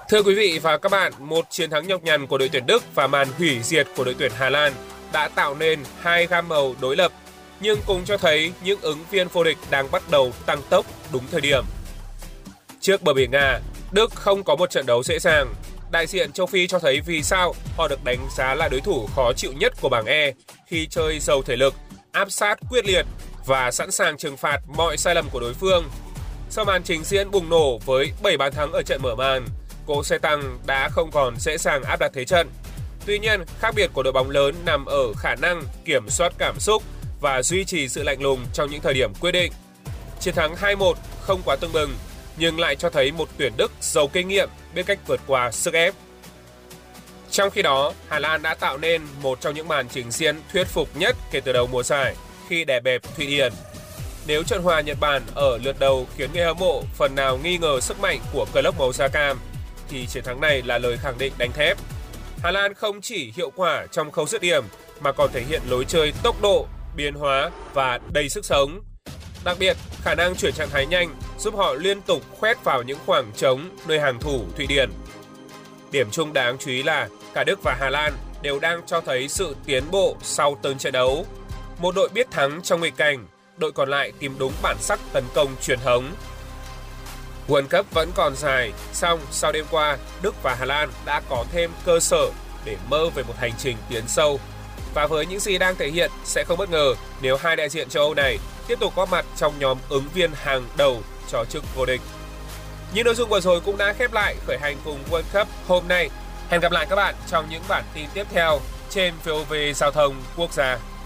Thưa quý vị và các bạn, một chiến thắng nhọc nhằn của đội tuyển Đức và màn hủy diệt của đội tuyển Hà Lan đã tạo nên hai gam màu đối lập, nhưng cùng cho thấy những ứng viên vô địch đang bắt đầu tăng tốc đúng thời điểm. Trước bờ biển Nga, Đức không có một trận đấu dễ dàng. Đại diện châu Phi cho thấy vì sao họ được đánh giá là đối thủ khó chịu nhất của bảng E khi chơi giàu thể lực, áp sát quyết liệt và sẵn sàng trừng phạt mọi sai lầm của đối phương. Sau màn trình diễn bùng nổ với 7 bàn thắng ở trận mở màn, cỗ xe tăng đã không còn dễ dàng áp đặt thế trận. Tuy nhiên, khác biệt của đội bóng lớn nằm ở khả năng kiểm soát cảm xúc và duy trì sự lạnh lùng trong những thời điểm quyết định. Chiến thắng 2-1 không quá tưng bừng, nhưng lại cho thấy một tuyển Đức giàu kinh nghiệm biết cách vượt qua sức ép. Trong khi đó, Hà Lan đã tạo nên một trong những màn trình diễn thuyết phục nhất kể từ đầu mùa giải khi đè bẹp Thụy Điển. Nếu trận hòa Nhật Bản ở lượt đầu khiến người hâm mộ phần nào nghi ngờ sức mạnh của cờ lốc màu da cam, thì chiến thắng này là lời khẳng định đánh thép. Hà Lan không chỉ hiệu quả trong khâu dứt điểm mà còn thể hiện lối chơi tốc độ, biến hóa và đầy sức sống. Đặc biệt, khả năng chuyển trạng thái nhanh giúp họ liên tục khoét vào những khoảng trống nơi hàng thủ Thụy Điển. Điểm chung đáng chú ý là cả Đức và Hà Lan đều đang cho thấy sự tiến bộ sau từng trận đấu. Một đội biết thắng trong nghịch cảnh, đội còn lại tìm đúng bản sắc tấn công truyền thống. World Cup vẫn còn dài, song sau đêm qua, Đức và Hà Lan đã có thêm cơ sở để mơ về một hành trình tiến sâu. Và với những gì đang thể hiện, sẽ không bất ngờ nếu hai đại diện châu Âu này tiếp tục góp mặt trong nhóm ứng viên hàng đầu cho chức vô địch. Những nội dung vừa rồi cũng đã khép lại khởi hành cùng World Cup hôm nay. Hẹn gặp lại các bạn trong những bản tin tiếp theo trên VOV Giao thông Quốc gia.